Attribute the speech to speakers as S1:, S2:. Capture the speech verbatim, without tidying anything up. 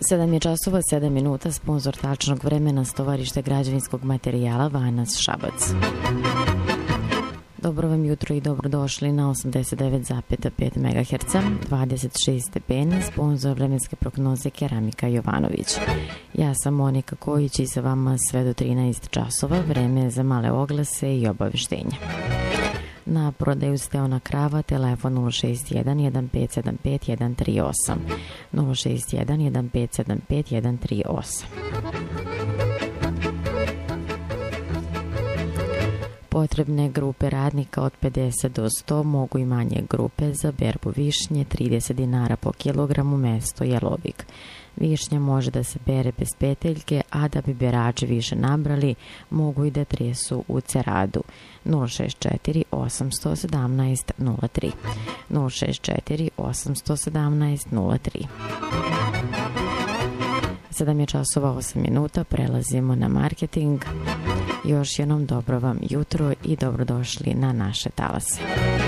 S1: sedam je časova, sedam minuta, sponzor tačnog vremena, Stovarište građevinskog materijala Vanac Šabac. Dobro vam jutro i dobrodošli na osamdeset devet zarez pet megaherca, dvadeset šest stepeni, sponzor vremenske prognoze Keramika Jovanović. Ja sam Monika Kojić i sa vama sve do trinaest časova, vreme za male oglase i obaveštenja. Na prodaju steona krava, telefon nula šest jedan jedan pet sedam pet jedan tri osam, nula šest jedan jedan pet sedam pet jedan tri osam. Potrebne grupe radnika od pedeset do sto, mogu i manje grupe za berbu višnje, trideset dinara po kilogramu, mesto Jelovik. Višnja može da se bere bez peteljke, a da bi berači više nabrali, mogu i da tresu u ceradu. nula šest četiri osam jedan sedam nula tri, nula šest četiri osam jedan sedam nula tri. sedam je časova, osam minuta, prelazimo na marketing. Još jednom dobro vam jutro i dobrodošli na naše talase.